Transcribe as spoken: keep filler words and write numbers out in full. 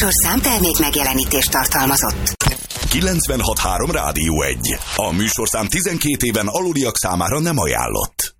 műsorszám termék megjelenítést tartalmazott. kilencvenhat három Rádió egy. A műsorszám tizenkét éven aluliak számára nem ajánlott.